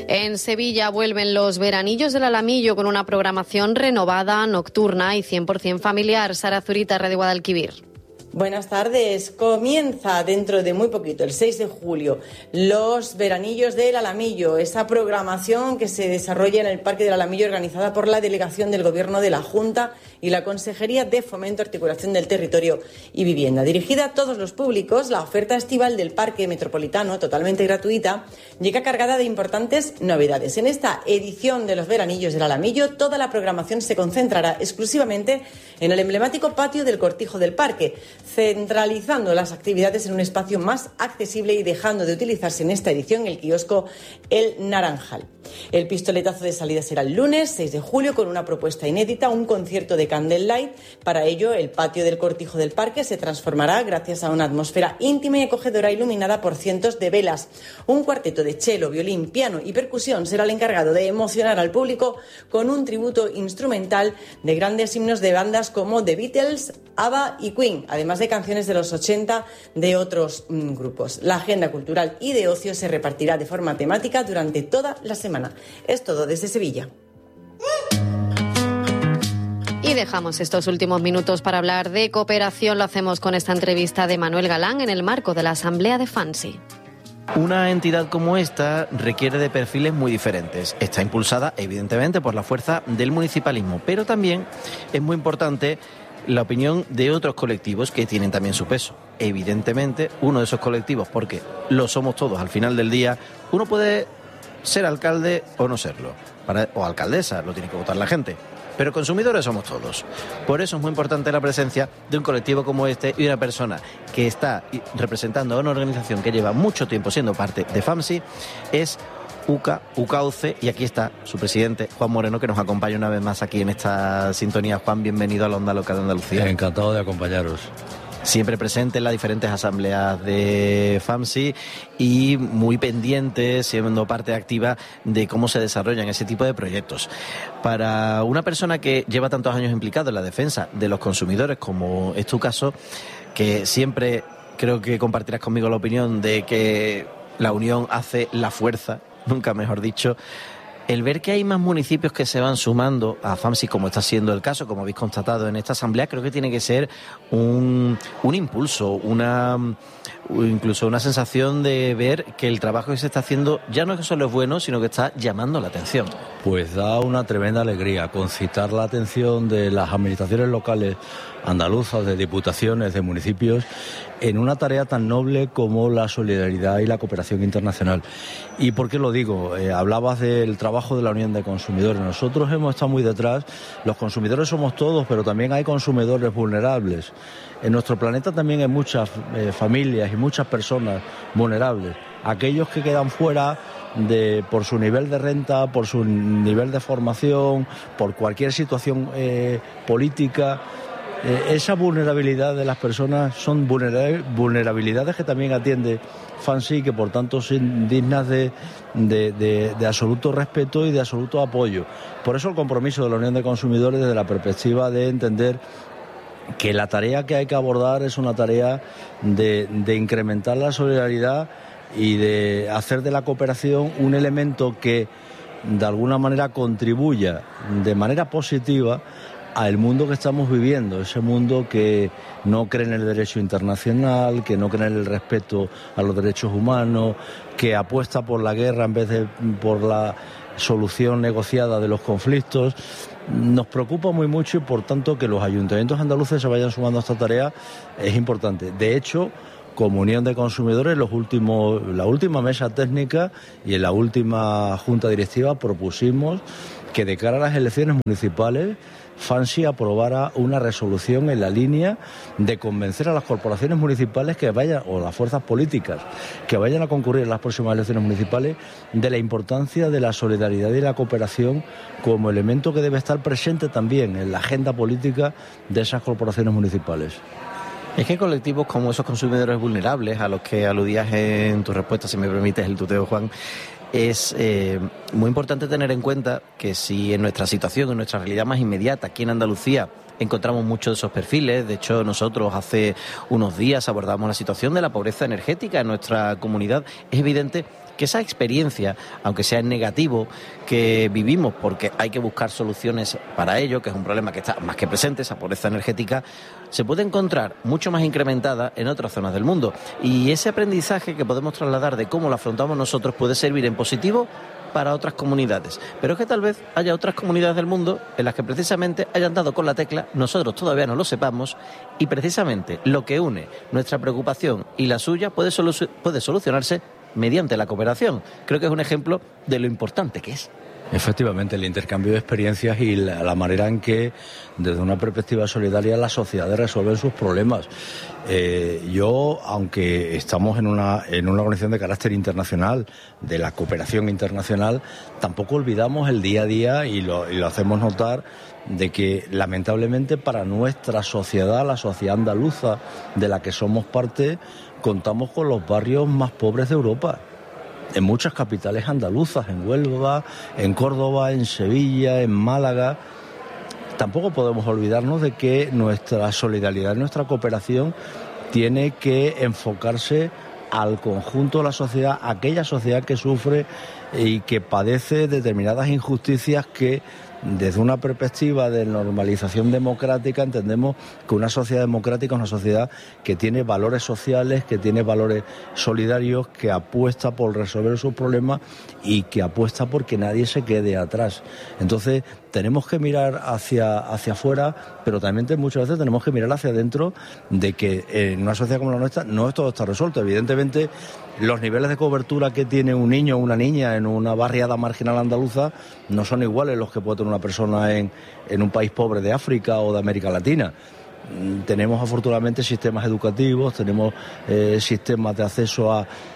En Sevilla vuelven los veranillos del Alamillo con una programación renovada, nocturna y 100% familiar. Sara Zurita, Radio Guadalquivir. Buenas tardes. Comienza dentro de muy poquito, el 6 de julio, los veranillos del Alamillo, esa programación que se desarrolla en el Parque del Alamillo organizada por la Delegación del Gobierno de la Junta y la Consejería de Fomento, Articulación del Territorio y Vivienda. Dirigida a todos los públicos, la oferta estival del Parque Metropolitano, totalmente gratuita, llega cargada de importantes novedades. En esta edición de los veranillos del Alamillo, toda la programación se concentrará exclusivamente en el emblemático patio del Cortijo del Parque, centralizando las actividades en un espacio más accesible y dejando de utilizarse en esta edición el kiosco El Naranjal. El pistoletazo de salida será el lunes 6 de julio con una propuesta inédita, un concierto de Candlelight. Para ello, el patio del Cortijo del Parque se transformará gracias a una atmósfera íntima y acogedora iluminada por cientos de velas. Un cuarteto de cello, violín, piano y percusión será el encargado de emocionar al público con un tributo instrumental de grandes himnos de bandas como The Beatles, ABBA y Queen, además de canciones de los 80 de otros grupos. La agenda cultural y de ocio se repartirá de forma temática durante toda la semana. Es todo desde Sevilla. Y dejamos estos últimos minutos para hablar de cooperación. Lo hacemos con esta entrevista de Manuel Galán en el marco de la Asamblea de FANSI. Una entidad como esta requiere de perfiles muy diferentes. Está impulsada, evidentemente, por la fuerza del municipalismo, pero también es muy importante la opinión de otros colectivos que tienen también su peso. Evidentemente, uno de esos colectivos, porque lo somos todos al final del día, uno puede ser alcalde o no serlo, o alcaldesa, lo tiene que votar la gente, pero consumidores somos todos. Por eso es muy importante la presencia de un colectivo como este y una persona que está representando a una organización que lleva mucho tiempo siendo parte de FAMSI, es UCAUCE, y aquí está su presidente, Juan Moreno, que nos acompaña una vez más aquí en esta sintonía. Juan, bienvenido a la Onda Local de Andalucía. Encantado de acompañaros. Siempre presente en las diferentes asambleas de FAMSI y muy pendiente, siendo parte activa de cómo se desarrollan ese tipo de proyectos. Para una persona que lleva tantos años implicado en la defensa de los consumidores, como es tu caso, que siempre creo que compartirás conmigo la opinión de que la unión hace la fuerza, nunca mejor dicho. El ver que hay más municipios que se van sumando a FAMSI, como está siendo el caso, como habéis constatado en esta asamblea, creo que tiene que ser un impulso, incluso una sensación de ver que el trabajo que se está haciendo ya no es que solo es bueno, sino que está llamando la atención. Pues da una tremenda alegría concitar la atención de las administraciones locales andaluzas, de diputaciones, de municipios, en una tarea tan noble como la solidaridad y la cooperación internacional. ¿Y por qué lo digo? Hablabas del trabajo de la Unión de Consumidores. Nosotros hemos estado muy detrás. Los consumidores somos todos, pero también hay consumidores vulnerables. En nuestro planeta también hay muchas familias y muchas personas vulnerables. Aquellos que quedan fuera por su nivel de renta, por su nivel de formación, por cualquier situación política. Esa vulnerabilidad de las personas son vulnerabilidades que también atiende FAMSI, que por tanto son dignas de absoluto respeto y de absoluto apoyo. Por eso el compromiso de la Unión de Consumidores desde la perspectiva de entender que la tarea que hay que abordar es una tarea de incrementar la solidaridad y de hacer de la cooperación un elemento que de alguna manera contribuya de manera positiva al mundo que estamos viviendo, ese mundo que no cree en el derecho internacional, que no cree en el respeto a los derechos humanos, que apuesta por la guerra en vez de por la solución negociada de los conflictos. Nos preocupa muy mucho y por tanto que los ayuntamientos andaluces se vayan sumando a esta tarea es importante. De hecho, como Unión de Consumidores, la última mesa técnica y en la última junta directiva propusimos que de cara a las elecciones municipales FAMSI aprobara una resolución en la línea de convencer a las corporaciones municipales que vayan, o las fuerzas políticas que vayan a concurrir en las próximas elecciones municipales, de la importancia de la solidaridad y la cooperación como elemento que debe estar presente también en la agenda política de esas corporaciones municipales. Es que colectivos como esos consumidores vulnerables, a los que aludías en tu respuesta, si me permites el tuteo, Juan, es muy importante tener en cuenta que si en nuestra situación, en nuestra realidad más inmediata, aquí en Andalucía, encontramos muchos de esos perfiles. De hecho, nosotros hace unos días abordamos la situación de la pobreza energética en nuestra comunidad. Es evidente que esa experiencia, aunque sea en negativo, que vivimos porque hay que buscar soluciones para ello, que es un problema que está más que presente, esa pobreza energética, se puede encontrar mucho más incrementada en otras zonas del mundo. Y ese aprendizaje que podemos trasladar de cómo lo afrontamos nosotros puede servir en positivo para otras comunidades. Pero es que tal vez haya otras comunidades del mundo en las que precisamente hayan dado con la tecla, nosotros todavía no lo sepamos, y precisamente lo que une nuestra preocupación y la suya puede solucionarse mediante la cooperación. Creo que es un ejemplo de lo importante que es. Efectivamente, el intercambio de experiencias y la manera en que, desde una perspectiva solidaria, las sociedades resuelven sus problemas. Yo, aunque estamos en una organización de carácter internacional, de la cooperación internacional, tampoco olvidamos el día a día y lo hacemos notar de que, lamentablemente, para nuestra sociedad, la sociedad andaluza de la que somos parte, contamos con los barrios más pobres de Europa. En muchas capitales andaluzas, en Huelva, en Córdoba, en Sevilla, en Málaga. Tampoco podemos olvidarnos de que nuestra solidaridad, nuestra cooperación tiene que enfocarse al conjunto de la sociedad, aquella sociedad que sufre y que padece determinadas injusticias que, desde una perspectiva de normalización democrática, entendemos que una sociedad democrática es una sociedad que tiene valores sociales, que tiene valores solidarios, que apuesta por resolver sus problemas y que apuesta por que nadie se quede atrás. Entonces, tenemos que mirar hacia afuera, pero también muchas veces tenemos que mirar hacia adentro, de que en una sociedad como la nuestra no todo está resuelto. Evidentemente, los niveles de cobertura que tiene un niño o una niña en una barriada marginal andaluza no son iguales los que puede tener una persona en un país pobre de África o de América Latina. Tenemos afortunadamente sistemas educativos, tenemos sistemas de acceso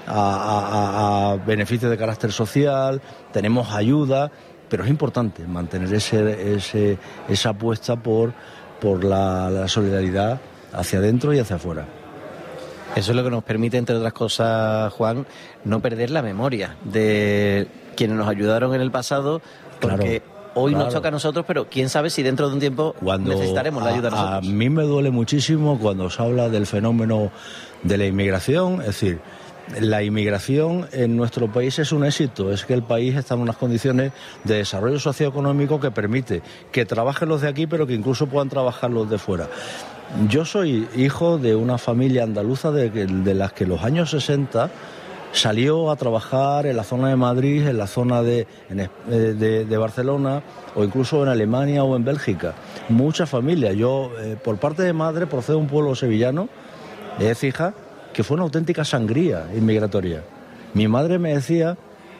a beneficios de carácter social, tenemos ayuda, pero es importante mantener esa apuesta por la solidaridad hacia adentro y hacia afuera. Eso es lo que nos permite, entre otras cosas, Juan, no perder la memoria de quienes nos ayudaron en el pasado, porque hoy nos toca a nosotros, pero quién sabe si dentro de un tiempo necesitaremos la ayuda nosotros. A mí me duele muchísimo cuando se habla del fenómeno de la inmigración, es decir, la inmigración en nuestro país es un éxito, es que el país está en unas condiciones de desarrollo socioeconómico que permite que trabajen los de aquí, pero que incluso puedan trabajar los de fuera. Yo soy hijo de una familia andaluza de las que en los años 60 salió a trabajar en la zona de Madrid, en la zona de Barcelona, o incluso en Alemania o en Bélgica. Muchas familias. Yo, por parte de madre, procedo de un pueblo sevillano, de Écija, que fue una auténtica sangría inmigratoria. Mi madre me decía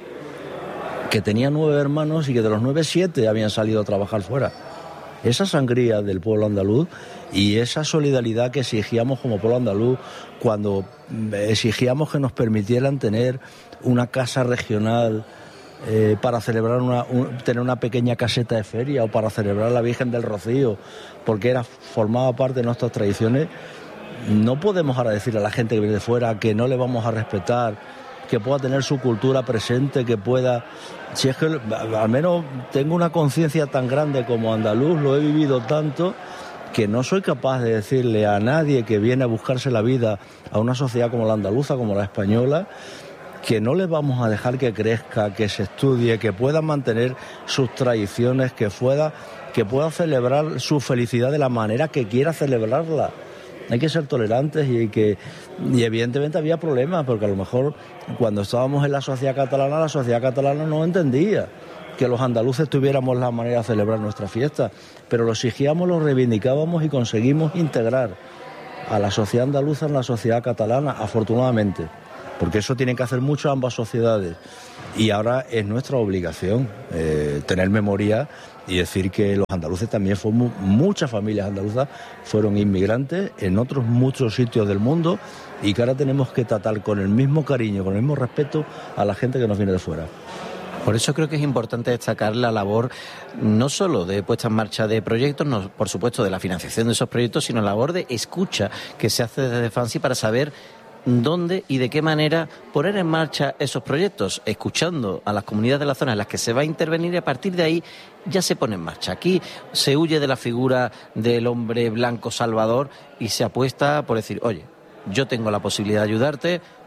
que tenía 9 hermanos y que de los 9, 7 habían salido a trabajar fuera. Esa sangría del pueblo andaluz y esa solidaridad que exigíamos como pueblo andaluz cuando exigíamos que nos permitieran tener una casa regional para celebrar tener una pequeña caseta de feria, o para celebrar la Virgen del Rocío, porque formaba parte de nuestras tradiciones. No podemos ahora decirle a la gente que viene de fuera que no le vamos a respetar, que pueda tener su cultura presente, que pueda... Si es que al menos tengo una conciencia tan grande como andaluz, lo he vivido tanto, que no soy capaz de decirle a nadie que viene a buscarse la vida a una sociedad como la andaluza, como la española, que no le vamos a dejar que crezca, que se estudie, que pueda mantener sus tradiciones, que pueda celebrar su felicidad de la manera que quiera celebrarla. Hay que ser tolerantes y evidentemente había problemas, porque a lo mejor cuando estábamos en la sociedad catalana no entendía que los andaluces tuviéramos la manera de celebrar nuestra fiesta, pero lo exigíamos, lo reivindicábamos y conseguimos integrar a la sociedad andaluza en la sociedad catalana, afortunadamente, porque eso tienen que hacer mucho ambas sociedades. Y ahora es nuestra obligación tener memoria y decir que los andaluces también fuimos, muchas familias andaluzas fueron inmigrantes en otros muchos sitios del mundo, y que ahora tenemos que tratar con el mismo cariño, con el mismo respeto a la gente que nos viene de fuera. Por eso creo que es importante destacar la labor no solo de puesta en marcha de proyectos, no, por supuesto de la financiación de esos proyectos, sino la labor de escucha que se hace desde FANSI para saber dónde y de qué manera poner en marcha esos proyectos, escuchando a las comunidades de la zona en las que se va a intervenir, y a partir de ahí ya se pone en marcha. Aquí se huye de la figura del hombre blanco salvador y se apuesta por decir, oye, yo tengo la posibilidad de ayudarte,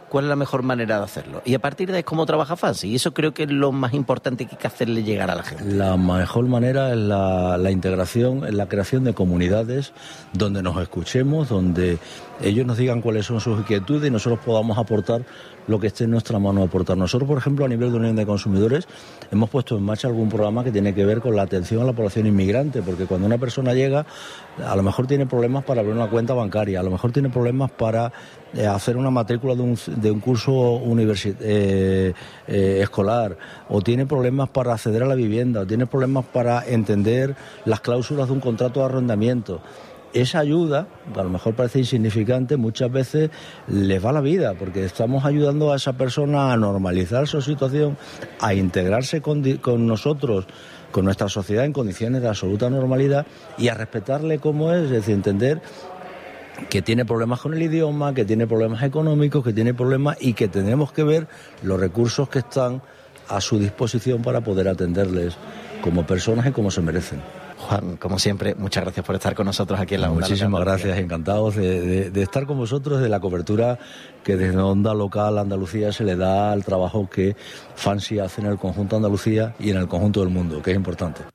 cuál es la mejor manera de hacerlo. Y a partir de ahí es cómo trabaja FANSI. Y eso creo que es lo más importante que hay que hacerle llegar a la gente. La mejor manera es la integración, es la creación de comunidades donde nos escuchemos, donde ellos nos digan cuáles son sus inquietudes y nosotros podamos aportar lo que esté en nuestra mano aportar. Nosotros, por ejemplo, a nivel de Unión de Consumidores, hemos puesto en marcha algún programa que tiene que ver con la atención a la población inmigrante, porque cuando una persona llega, a lo mejor tiene problemas para abrir una cuenta bancaria, a lo mejor tiene problemas para hacer una matrícula de un curso escolar, o tiene problemas para acceder a la vivienda, o tiene problemas para entender las cláusulas de un contrato de arrendamiento. Esa ayuda, a lo mejor parece insignificante, muchas veces les va la vida, porque estamos ayudando a esa persona a normalizar su situación, a integrarse con nosotros, con nuestra sociedad en condiciones de absoluta normalidad y a respetarle como es decir, entender que tiene problemas con el idioma, que tiene problemas económicos, que tiene problemas y que tenemos que ver los recursos que están a su disposición para poder atenderles como personas y como se merecen. Juan, como siempre, muchas gracias por estar con nosotros aquí en la Onda. Muchísimas gracias, encantados de estar con vosotros, de la cobertura que desde Onda Local Andalucía se le da al trabajo que FANSI hace en el conjunto de Andalucía y en el conjunto del mundo, que es importante.